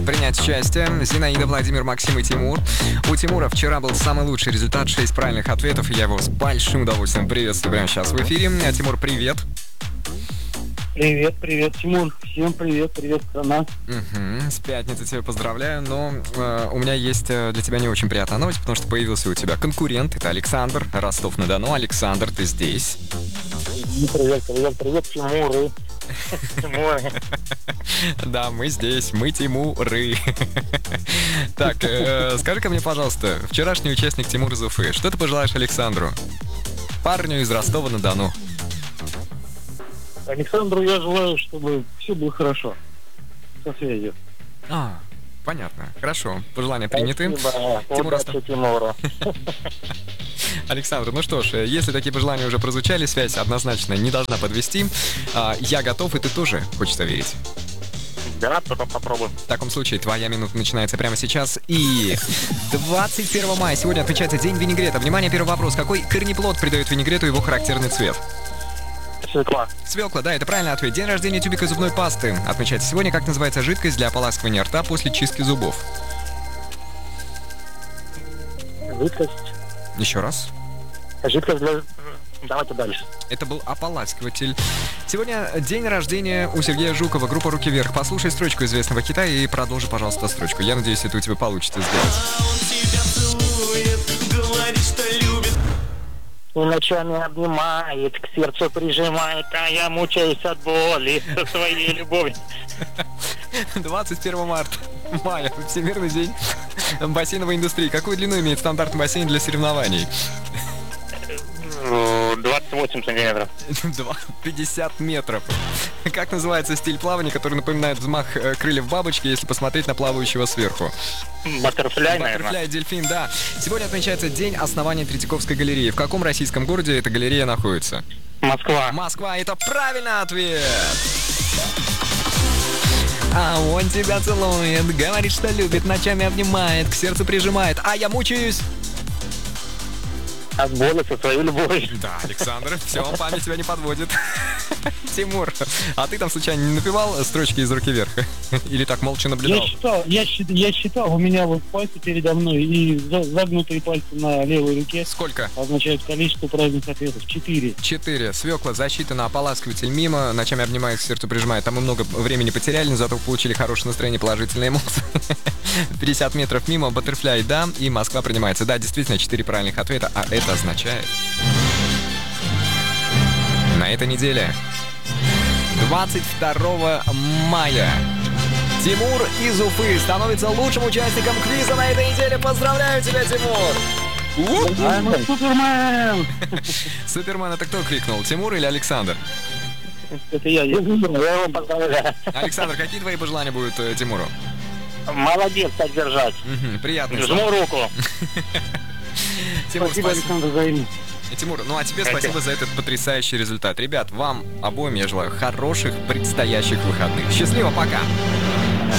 принять участие. Зинаида, Владимир, Максим и Тимур. У Тимура вчера был самый лучший результат, 6 правильных ответов, и я его с большим удовольствием приветствую прямо сейчас в эфире. Тимур, привет. Привет, Тимур. Всем привет, страна. С пятницы тебя поздравляю, но у меня есть для тебя не очень приятная новость, потому что появился у тебя конкурент, это Александр, Ростов-на-Дону. Александр, ты здесь? Привет, Тимуры. Да, мы здесь, мы Тимуры. Так, скажи-ка мне, пожалуйста, вчерашний участник Тимур из Уфы, что ты пожелаешь Александру, парню из Ростова-на-Дону? Александру я желаю, чтобы все было хорошо со связью. Понятно. Хорошо. Пожелания приняты. Тимура. Александр, ну что ж, если такие пожелания уже прозвучали, связь однозначно не должна подвести. Я готов, и ты тоже, хочется верить. Да, попробуем. В таком случае твоя минута начинается прямо сейчас. И 21 мая сегодня отмечается День винегрета. Внимание, первый вопрос. Какой корнеплод придает винегрету его характерный цвет? Свекла. Свекла, да, это правильный ответ. День рождения тюбика зубной пасты отмечается сегодня. Как называется жидкость для ополаскивания рта после чистки зубов? Жидкость. Еще раз. Жидкость для... Давайте дальше. Это был ополаскиватель. Сегодня день рождения у Сергея Жукова, группа «Руки вверх». Послушай строчку известного хита и продолжи, пожалуйста, строчку. Я надеюсь, это у тебя получится сделать. Он тебя целует, говорит, что любит. И ночами обнимает, к сердцу прижимает, а я мучаюсь от боли со своей любовью. 21 марта, мая, Всемирный день бассейновой индустрии. Какую длину имеет стандартный бассейн для соревнований? 28 сантиметров. 50 метров. Как называется стиль плавания, который напоминает взмах крыльев бабочки, если посмотреть на плавающего сверху? Баттерфляй, наверное. Баттерфляй, дельфин, да. Сегодня отмечается день основания Третьяковской галереи. В каком российском городе эта галерея находится? Москва. Москва, это правильный ответ. А он тебя целует, говорит, что любит, ночами обнимает, к сердцу прижимает, а я мучаюсь. От боли со своей любовью. Да, Александр, все, память тебя не подводит. Тимур, а ты там случайно не напевал строчки из «Руки вверх»? Или так молча наблюдал? Я считал, у меня вот пальцы передо мной и загнутые пальцы на левой руке. Сколько? Означают количество правильных ответов. 4. 4. Свекла засчитана, ополаскиватель мимо, ночами обнимает, к сердцу прижимает. Там мы много времени потеряли, но зато получили хорошее настроение, положительные эмоции. 50 метров мимо, баттерфляй, да, и Москва принимается. Да, действительно, 4 правильных ответа, а это означает... На этой неделе, 22 мая, Тимур из Уфы становится лучшим участником квиза на этой неделе. Поздравляю тебя, Тимур! I'm Супермен! Супермен, это кто крикнул, Тимур или Александр? Это я его поздравляю. Александр, какие твои пожелания будут Тимуру? Молодец, так держать. Приятный Жму руку. Тимур, Спасибо, Александр, взаимно. Тимур, ну а тебе спасибо за этот потрясающий результат. Ребят, вам обоим я желаю хороших предстоящих выходных. Счастливо, пока!